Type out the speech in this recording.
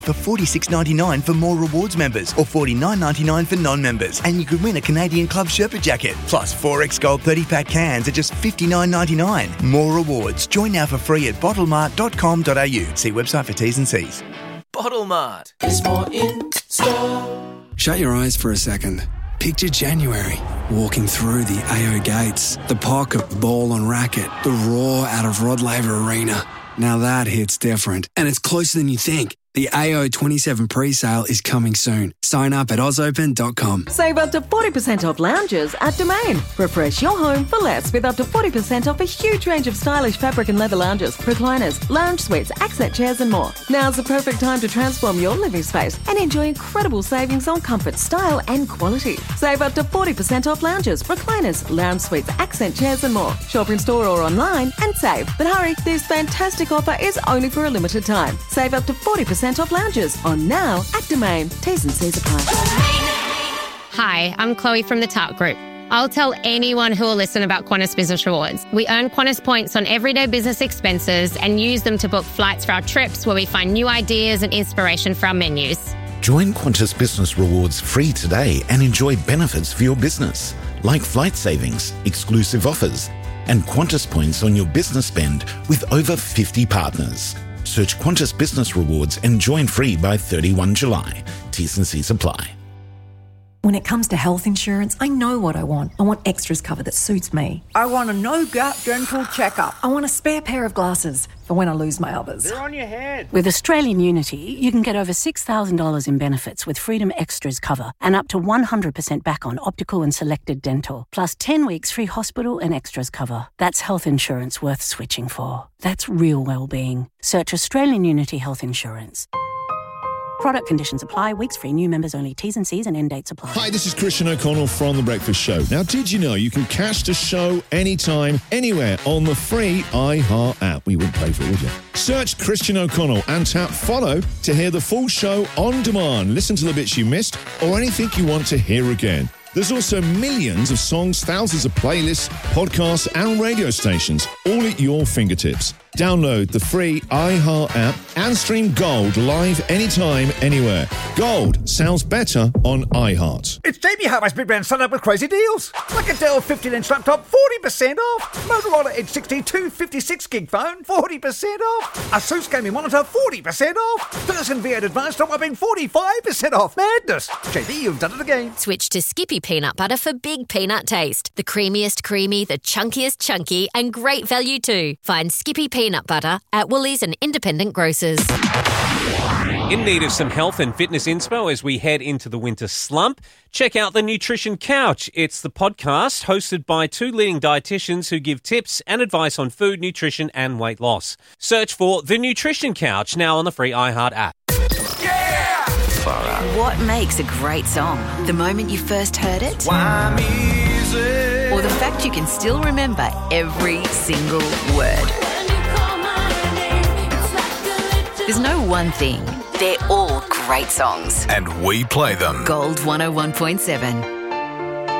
for $46.99 for More Rewards members or $49.99 for non-members. And you could win a Canadian Club Sherpa jacket. Plus 4X Gold 30-pack cans at just $59.99. More Rewards. Join now for free at bottlemart.com.au. See website for T's and C's. Bottle Mart. There's more in store. Shut your eyes for a second. Picture January, walking through the AO gates, the pocket ball on racket, the roar out of Rod Laver Arena. Now that hits different, and it's closer than you think. The AO 27 pre-sale is coming soon. Sign up at ausopen.com. Save up to 40% off lounges at Domain. Refresh your home for less with up to 40% off a huge range of stylish fabric and leather lounges, recliners, lounge suites, accent chairs and more. Now's the perfect time to transform your living space and enjoy incredible savings on comfort, style and quality. Save up to 40% off lounges, recliners, lounge suites, accent chairs and more. Shop in store or online and save. But hurry, this fantastic offer is only for a limited time. Save up to 40% off lounges on now at Domain. T's and C's apply. Hi, I'm Chloe from the Tart Group. I'll tell anyone who will listen about Qantas Business Rewards. We earn Qantas points on everyday business expenses and use them to book flights for our trips where we find new ideas and inspiration for our menus. Join Qantas Business Rewards free today and enjoy benefits for your business, like flight savings, exclusive offers, and Qantas points on your business spend with over 50 partners. Search Qantas Business Rewards and join free by 31 July. T's and C's apply. When it comes to health insurance, I know what I want. I want extras cover that suits me. I want a no-gap dental checkup. I want a spare pair of glasses for when I lose my others. They're on your head. With Australian Unity, you can get over $6,000 in benefits with Freedom Extras cover and up to 100% back on optical and selected dental, plus 10 weeks free hospital and extras cover. That's health insurance worth switching for. That's real well-being. Search Australian Unity Health Insurance. Product conditions apply. Weeks free. New members only. T's and C's and end dates apply. Hi, this is Christian O'Connell from The Breakfast Show. Now, did you know you can catch the show anytime, anywhere on the free iHeart app? We wouldn't pay for it, would you? Search Christian O'Connell and tap follow to hear the full show on demand. Listen to the bits you missed or anything you want to hear again. There's also millions of songs, thousands of playlists, podcasts and radio stations, all at your fingertips. Download the free iHeart app and stream Gold live anytime, anywhere. Gold sounds better on iHeart. It's JB Hi-Fi's Big Brand Sun Up with crazy deals. Like a Dell 15-inch laptop, 40% off. Motorola Edge 62 56-gig phone, 40% off. Asus gaming monitor, 40% off. Thurston V8 Advanced top whopping 45% off. Madness. JB, you've done it again. Switch to Skippy Peanut Butter for big peanut taste. The creamiest creamy, the chunkiest chunky, and great value too. Find Skippy Peanut Butter at Woolies and independent grocers. In need of some health and fitness inspo as we head into the winter slump? Check out The Nutrition Couch. It's the podcast hosted by two leading dietitians who give tips and advice on food, nutrition and weight loss. Search for The Nutrition Couch now on the free iHeart app. What makes a great song? The moment you first heard it? Or the fact you can still remember every single word? There's no one thing. They're all great songs. And we play them. Gold 101.7.